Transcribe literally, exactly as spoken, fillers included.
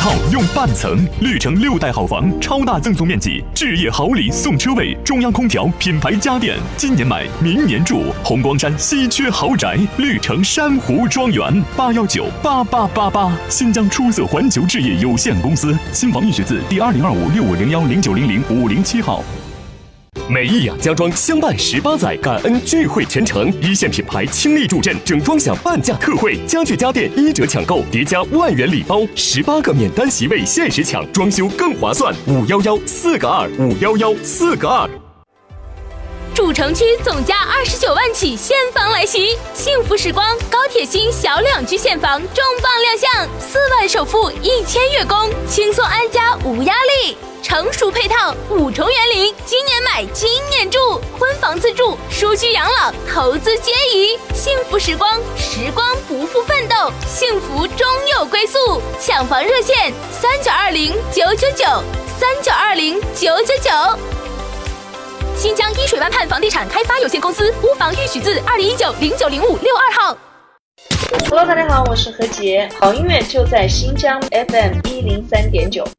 号用半层，绿城六代好房，超大赠送面积，置业好礼送车位，中央空调，品牌家电，今年买，明年住。红光山稀缺豪宅，绿城珊瑚庄园，八幺九八八八八。新疆出色环球置业有限公司，新房预选字第二零二五六五零幺零九零零五零七号。 美益雅家装相伴十八载，感恩聚会全程，一线品牌倾力助阵，整装享半价特惠，家具家电一折抢购，叠加万元礼包，十八个免单席位限时抢，装修更划算。五幺幺四个二，五幺幺四个二。 主城区总价二十九万起现房来袭，幸福时光高铁新小两居现房重磅亮相，四万首付，一千月供，轻松安家无压力。成熟配套，五重园林，今年买今年住，婚房自住，舒居养老，投资皆宜。幸福时光，时光不负奋斗，幸福终有归宿。抢房热线：三九二零九九九，三九二零九九九。新疆依水湾畔房地产开发有限公司屋房预许字二零一九零九零五六二号。 Hello， 大家好，我是何洁，好音乐就在新疆 F M 一零三点九。